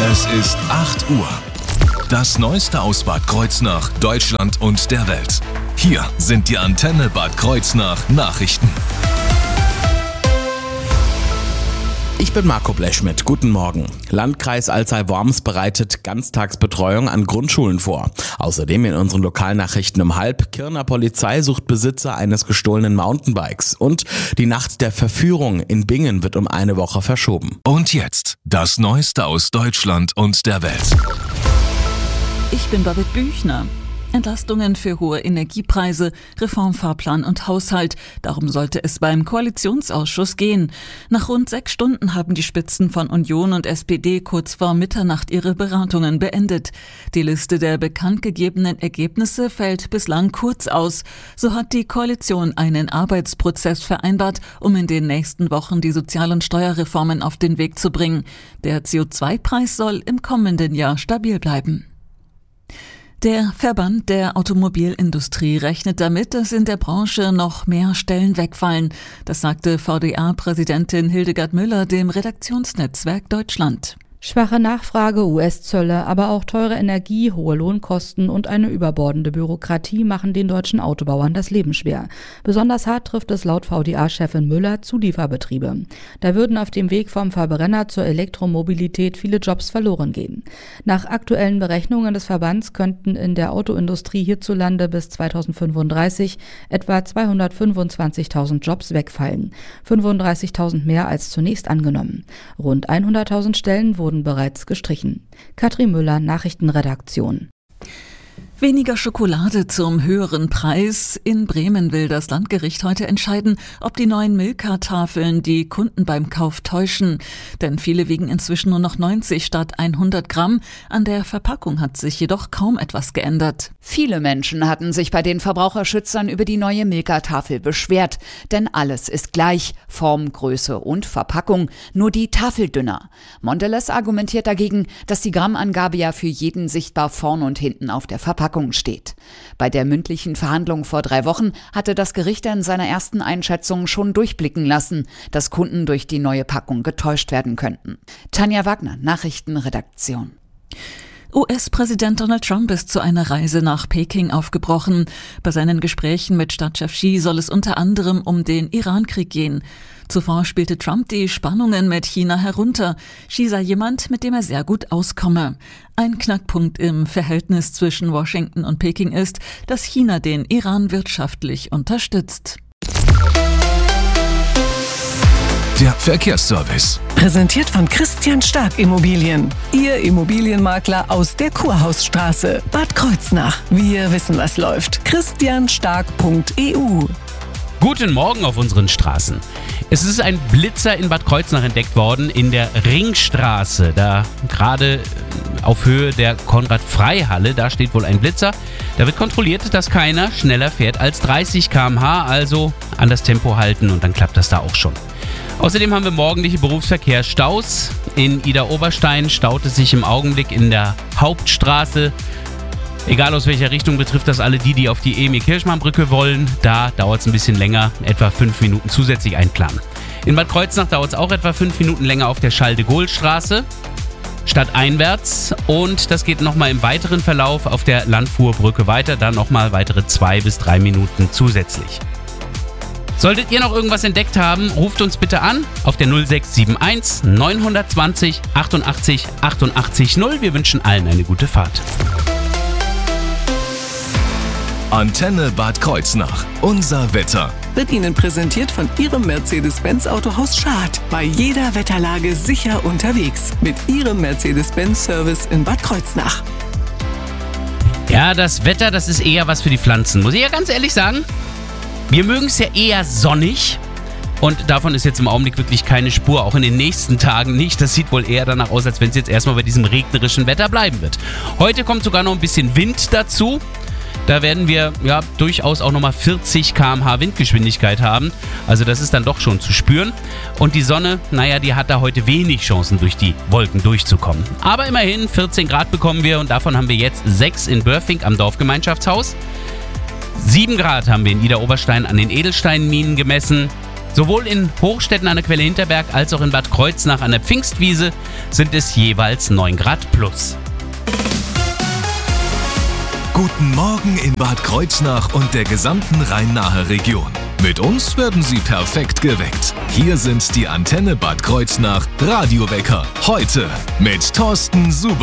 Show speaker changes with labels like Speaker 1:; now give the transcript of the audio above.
Speaker 1: Es ist 8 Uhr. Das Neueste aus Bad Kreuznach, Deutschland und der Welt. Hier sind die Antenne Bad Kreuznach Nachrichten.
Speaker 2: Ich bin Marco Blechschmidt. Guten Morgen. Landkreis Alzey-Worms bereitet Ganztagsbetreuung an Grundschulen vor. Außerdem in unseren Lokalnachrichten um 12:30: Kirner Polizei sucht Besitzer eines gestohlenen Mountainbikes. Und die Nacht der Verführung in Bingen wird um eine Woche verschoben.
Speaker 1: Und jetzt das Neueste aus Deutschland und der Welt.
Speaker 3: Ich bin Babette Büchner. Entlastungen für hohe Energiepreise, Reformfahrplan und Haushalt. Darum sollte es beim Koalitionsausschuss gehen. Nach rund 6 Stunden haben die Spitzen von Union und SPD kurz vor Mitternacht ihre Beratungen beendet. Die Liste der bekannt gegebenen Ergebnisse fällt bislang kurz aus. So hat die Koalition einen Arbeitsprozess vereinbart, um in den nächsten Wochen die Sozial- und Steuerreformen auf den Weg zu bringen. Der CO2-Preis soll im kommenden Jahr stabil bleiben. Der Verband der Automobilindustrie rechnet damit, dass in der Branche noch mehr Stellen wegfallen. Das sagte VDA-Präsidentin Hildegard Müller dem Redaktionsnetzwerk Deutschland.
Speaker 4: Schwache Nachfrage, US-Zölle, aber auch teure Energie, hohe Lohnkosten und eine überbordende Bürokratie machen den deutschen Autobauern das Leben schwer. Besonders hart trifft es laut VDA-Chefin Müller Zulieferbetriebe. Da würden auf dem Weg vom Verbrenner zur Elektromobilität viele Jobs verloren gehen. Nach aktuellen Berechnungen des Verbands könnten in der Autoindustrie hierzulande bis 2035 etwa 225.000 Jobs wegfallen. 35.000 mehr als zunächst angenommen. Rund 100.000 Stellen wurden bereits gestrichen. Katrin Müller, Nachrichtenredaktion.
Speaker 3: Weniger Schokolade zum höheren Preis. In Bremen will das Landgericht heute entscheiden, ob die neuen Milka-Tafeln die Kunden beim Kauf täuschen. Denn viele wiegen inzwischen nur noch 90 statt 100 Gramm. An der Verpackung hat sich jedoch kaum etwas geändert.
Speaker 5: Viele Menschen hatten sich bei den Verbraucherschützern über die neue Milka-Tafel beschwert. Denn alles ist gleich, Form, Größe und Verpackung, nur die Tafel dünner. Mondelez argumentiert dagegen, dass die Grammangabe ja für jeden sichtbar vorn und hinten auf der Verpackung steht. Bei der mündlichen Verhandlung vor 3 Wochen hatte das Gericht in seiner ersten Einschätzung schon durchblicken lassen, dass Kunden durch die neue Packung getäuscht werden könnten. Tanja Wagner, Nachrichtenredaktion.
Speaker 3: US-Präsident Donald Trump ist zu einer Reise nach Peking aufgebrochen. Bei seinen Gesprächen mit Stadtchef Xi soll es unter anderem um den Iran-Krieg gehen. Zuvor spielte Trump die Spannungen mit China herunter. Xi sei jemand, mit dem er sehr gut auskomme. Ein Knackpunkt im Verhältnis zwischen Washington und Peking ist, dass China den Iran wirtschaftlich unterstützt.
Speaker 1: Der Verkehrsservice.
Speaker 6: Präsentiert von Christian Stark Immobilien. Ihr Immobilienmakler aus der Kurhausstraße. Bad Kreuznach. Wir wissen, was läuft. christianstark.eu.
Speaker 7: Guten Morgen auf unseren Straßen. Es ist ein Blitzer in Bad Kreuznach entdeckt worden in der Ringstraße. Da gerade auf Höhe der Konrad-Frei-Halle, da steht wohl ein Blitzer. Da wird kontrolliert, dass keiner schneller fährt als 30 km/h, also an das Tempo halten und dann klappt das da auch schon. Außerdem haben wir morgendliche Berufsverkehrsstaus. In Idar-Oberstein staut es sich im Augenblick in der Hauptstraße. Egal aus welcher Richtung, betrifft das alle die auf die Emil-Kirchmann-Brücke wollen. Da dauert es ein bisschen länger, etwa 5 Minuten zusätzlich einplanen. In Bad Kreuznach dauert es auch etwa 5 Minuten länger auf der Charles-de-Gaulle-Straße, stadteinwärts. Und das geht nochmal im weiteren Verlauf auf der Landfuhrbrücke weiter, dann nochmal weitere 2 bis 3 Minuten zusätzlich. Solltet ihr noch irgendwas entdeckt haben, ruft uns bitte an auf der 0671 920 88 88 0. Wir wünschen allen eine gute Fahrt.
Speaker 1: Antenne Bad Kreuznach. Unser Wetter.
Speaker 6: Wird Ihnen präsentiert von Ihrem Mercedes-Benz Autohaus Schad. Bei jeder Wetterlage sicher unterwegs. Mit Ihrem Mercedes-Benz-Service in Bad Kreuznach.
Speaker 7: Ja, das Wetter, das ist eher was für die Pflanzen, muss ich ja ganz ehrlich sagen. Wir mögen es ja eher sonnig. Und davon ist jetzt im Augenblick wirklich keine Spur, auch in den nächsten Tagen nicht. Das sieht wohl eher danach aus, als wenn es jetzt erstmal bei diesem regnerischen Wetter bleiben wird. Heute kommt sogar noch ein bisschen Wind dazu. Da werden wir ja durchaus auch nochmal 40 km/h Windgeschwindigkeit haben. Also das ist dann doch schon zu spüren. Und die Sonne, naja, die hat da heute wenig Chancen, durch die Wolken durchzukommen. Aber immerhin 14 Grad bekommen wir und davon haben wir jetzt 6 in Börfing am Dorfgemeinschaftshaus. 7 Grad haben wir in Idar-Oberstein an den Edelsteinminen gemessen. Sowohl in Hochstetten an der Quelle Hinterberg als auch in Bad Kreuznach an der Pfingstwiese sind es jeweils 9 Grad plus.
Speaker 1: Guten Morgen in Bad Kreuznach und der gesamten Rhein-Nahe Region. Mit uns werden Sie perfekt geweckt. Hier sind die Antenne Bad Kreuznach Radiowecker. Heute mit Thorsten Suber.